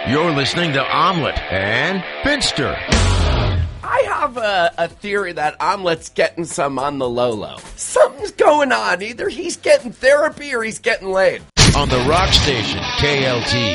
You're listening to Omelet and Finster. I have a theory that Omelet's getting some on the low. Something's going on. Either he's getting therapy or he's getting laid. On the rock station, KLT.